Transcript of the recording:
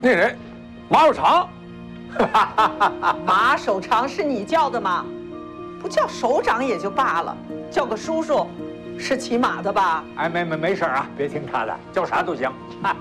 那人，马守常。 马守常是你叫的吗？不叫首长也就罢了，叫个叔叔，是骑马的吧？ 哎，没事啊，别听他的，叫啥都行。